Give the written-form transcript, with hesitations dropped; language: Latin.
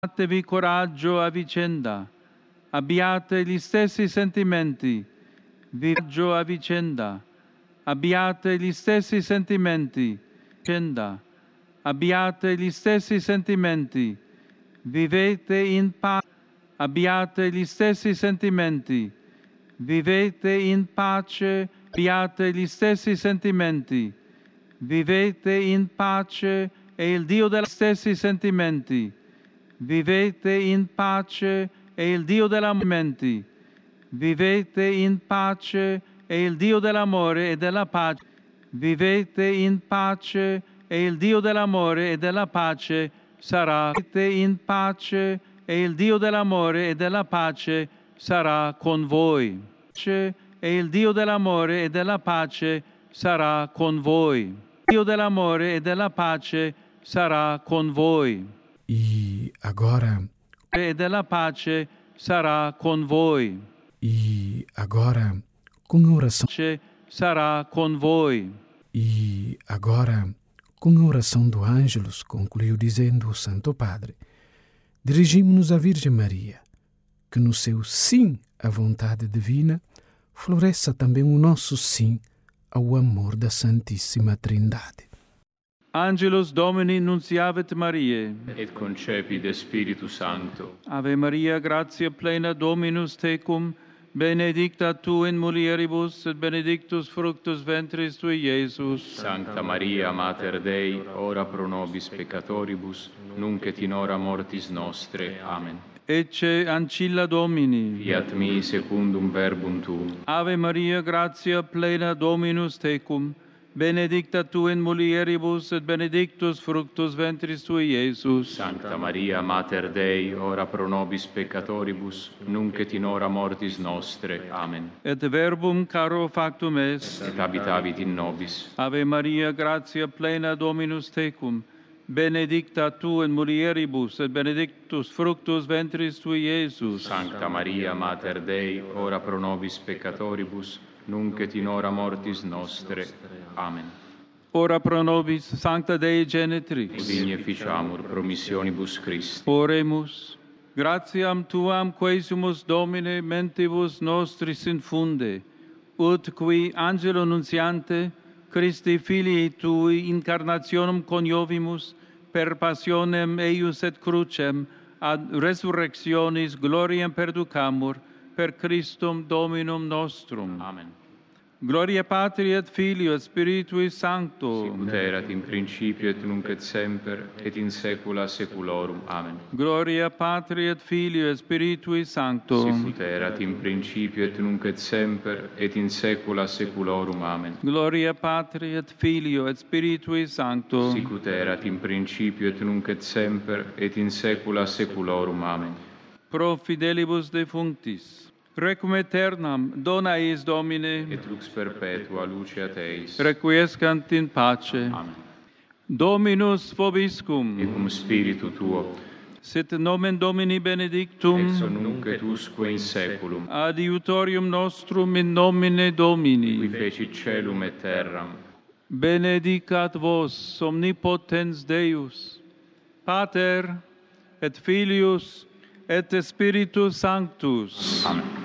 Datevi coraggio a vicenda, abbiate gli stessi sentimenti, coraggio a vicenda, abbiate gli stessi sentimenti, vicenda, abbiate gli stessi sentimenti, vivete in pace, abbiate gli stessi sentimenti, vivete in pace, abbiate gli stessi sentimenti, vivete in pace e il Dio degli stessi sentimenti. Vivete in pace e il Dio dell'amore. Vivete in pace e il Dio dell'amore e della pace. Vivete in pace e il Dio dell'amore e della pace sarà. Vivete in pace e il Dio dell'amore e della pace sarà con voi. E il Dio dell'amore e della pace sarà con voi. Il Dio dell'amore e della pace sarà con voi. E agora, E della pace sarà con voi. e agora, com a oração, Pace sarà con voi. e agora, com a oração do Ângelus, concluiu dizendo o Santo Padre, dirigimos-nos à Virgem Maria, que no seu sim à vontade divina, floresça também o nosso sim ao amor da Santíssima Trindade. Angelus Domini nunciavit Mariae. Et concepit Spiritus Sancto. Ave Maria, gratia plena Dominus tecum, benedicta tu in mulieribus, et benedictus fructus ventris tui, Iesus. Sancta Maria, Mater Dei, ora pro nobis peccatoribus, nunc et in hora mortis nostre. Amen. Ecce ancilla Domini. Fiat mi secundum verbum tuum. Ave Maria, gratia plena Dominus tecum, benedicta tu in mulieribus, et benedictus fructus ventris tui, Iesus. Sancta Maria, Mater Dei, ora pro nobis peccatoribus, nunc et in hora mortis nostre. Amen. Et verbum caro factum est. Et habitavit in nobis. Ave Maria, gratia plena Dominus tecum, benedicta tu in mulieribus, et benedictus fructus ventris tui, Iesus. Sancta Maria, Mater Dei, ora pro nobis peccatoribus, nunc et in hora mortis nostre. Amen. Ora pro nobis, Sancta Dei Genitrix. Digne ficiamur promissionibus Christi. Oremus. Gratiam tuam quaesimus Domine mentibus nostris infunde, ut qui angelo nunciante, Christi filii tui incarnationem coniovimus, per passionem eius et crucem, ad resurrectionis gloriam perducamur, per Christum Dominum nostrum. Amen. Gloria Patri et Filio et Spiritui Sancto. Sicut erat in principio et nunc et semper et in saecula saeculorum. Amen. Gloria Patri et Filio et Spiritui Sancto. Sicut erat in principio et nunc et semper et in saecula saeculorum. Amen. Gloria Patri et Filio et Spiritui Sancto. Sicut erat in principio et nunc et semper et in saecula saeculorum. Amen. Pro fidelibus defunctis. Requiem aeternam dona eis Domine. Et lux perpetua luceat eis. Requiescant in pace. Amen. Dominus vobiscum. Et cum spiritu tuo. Sit nomen Domini benedictum. Ex nunc et usque in saeculum. Adiutorium nostrum in nomine Domini. Qui fecit caelum et terram. Benedicat vos omnipotens Deus, Pater et Filius et Spiritus Sanctus. Amen.